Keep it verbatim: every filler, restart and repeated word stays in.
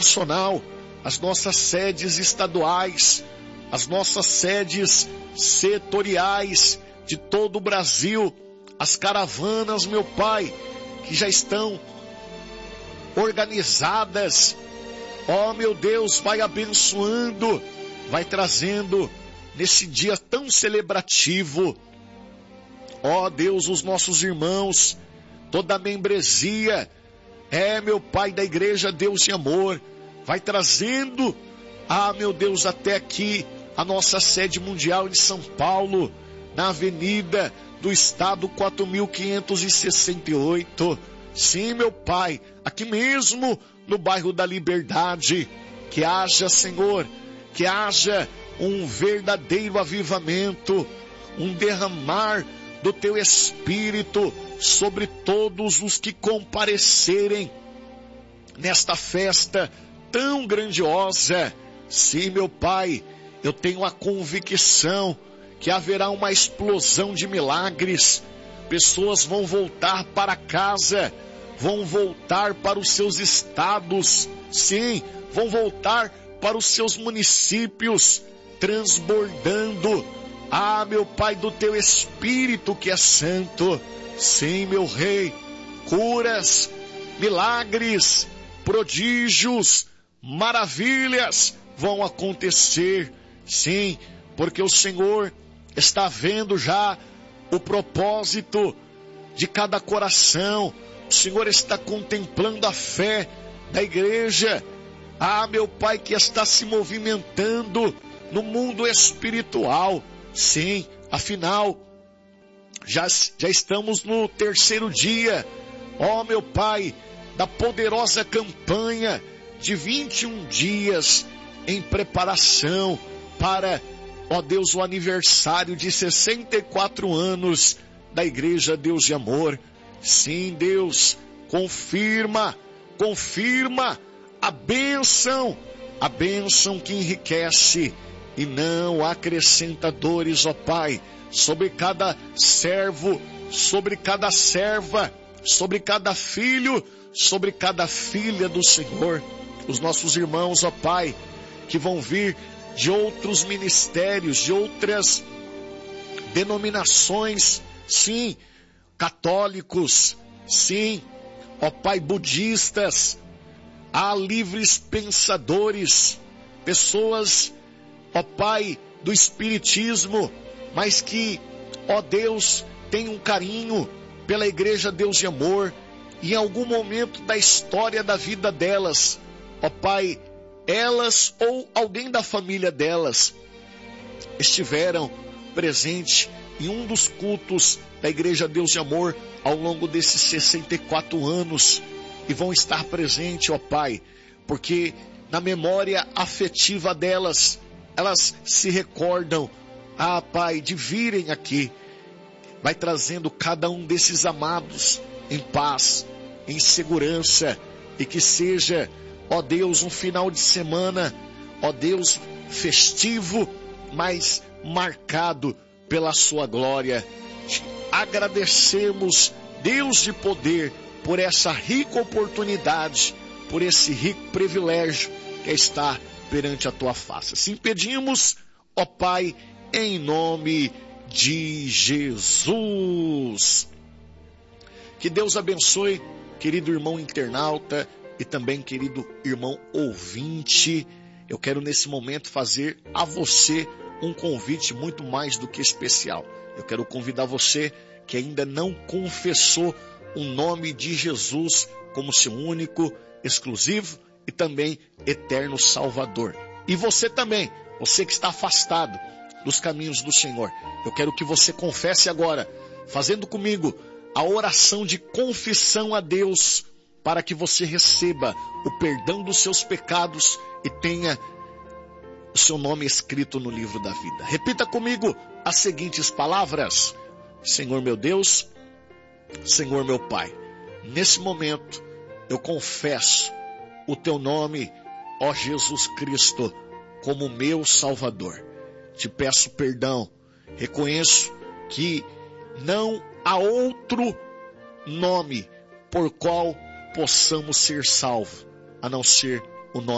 nacional, as nossas sedes estaduais, as nossas sedes setoriais de todo o Brasil, as caravanas, meu Pai, que já estão organizadas. Ó, meu Deus, vai abençoando, vai trazendo nesse dia tão celebrativo. Ó Deus, os nossos irmãos, toda a membresia, é, meu Pai, da Igreja Deus e Amor, vai trazendo, ah, meu Deus, até aqui, a nossa sede mundial de São Paulo, na Avenida do Estado quatro mil quinhentos e sessenta e oito. Sim, meu Pai, aqui mesmo no bairro da Liberdade, que haja, Senhor, que haja um verdadeiro avivamento, um derramar do Teu Espírito sobre todos os que comparecerem nesta festa tão grandiosa. Sim, meu Pai, eu tenho a convicção que haverá uma explosão de milagres. Pessoas vão voltar para casa, vão voltar para os seus estados, sim, vão voltar para os seus municípios, transbordando, ah, meu Pai, do Teu Espírito que é santo. Sim, meu Rei, curas, milagres, prodígios, maravilhas vão acontecer, sim, porque o Senhor está vendo já o propósito de cada coração. O Senhor está contemplando a fé da igreja. Ah, meu Pai, que está se movimentando no mundo espiritual. Sim, afinal, já, já estamos no terceiro dia, ó, meu Pai, da poderosa campanha de vinte e um dias em preparação para, ó Deus, o aniversário de sessenta e quatro anos da Igreja Deus de Amor. Sim, Deus, confirma, confirma a bênção, a bênção que enriquece e não acrescenta dores, ó Pai, sobre cada servo, sobre cada serva, sobre cada filho, sobre cada filha do Senhor. Os nossos irmãos, ó Pai, que vão vir de outros ministérios, de outras denominações, sim, católicos, sim, ó Pai, budistas, há livres pensadores, pessoas, ó Pai, do espiritismo, mas que, ó Deus, tem um carinho pela Igreja Deus de Amor, e em algum momento da história da vida delas, ó Pai, elas ou alguém da família delas estiveram presentes em um dos cultos da Igreja Deus de Amor ao longo desses sessenta e quatro anos, e vão estar presentes, ó Pai, porque na memória afetiva delas, elas se recordam, ah Pai, de virem aqui. Vai trazendo cada um desses amados em paz, em segurança, e que seja, ó Deus, um final de semana, ó Deus, festivo, mas marcado pela sua glória. Agradecemos, Deus de poder, por essa rica oportunidade, por esse rico privilégio que é estar perante a tua face. Assim pedimos, ó Pai, em nome de Jesus. Que Deus abençoe, querido irmão internauta e também querido irmão ouvinte. Eu quero nesse momento fazer a você um convite muito mais do que especial. Eu quero convidar você que ainda não confessou o nome de Jesus como seu único, exclusivo e também eterno Salvador. E você também, você que está afastado dos caminhos do Senhor, eu quero que você confesse agora, fazendo comigo a oração de confissão a Deus, para que você receba o perdão dos seus pecados e tenha o seu nome escrito no livro da vida. Repita comigo as seguintes palavras: Senhor meu Deus, Senhor meu Pai, nesse momento eu confesso o teu nome, ó Jesus Cristo, como meu Salvador. Te peço perdão, reconheço que não há outro nome por qual possamos ser salvos, a não ser o nome